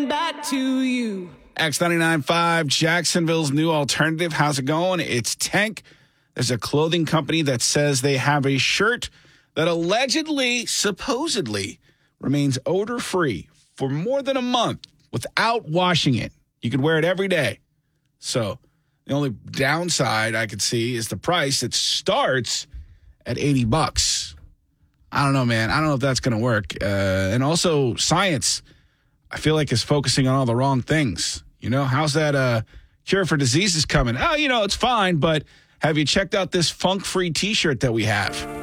back to you. X99.5, Jacksonville's new alternative. How's it going? It's Tank. There's a clothing company that says they have a shirt that allegedly, supposedly, remains odor-free for more than a month without washing it. You could wear it every day. So the only downside I could see is the price. It starts at $80. I don't know, man. I don't know if that's going to work. And also science, I feel like, is focusing on all the wrong things. You know, how's that cure for diseases coming? Oh, it's fine, but have you checked out this funk-free T-shirt that we have?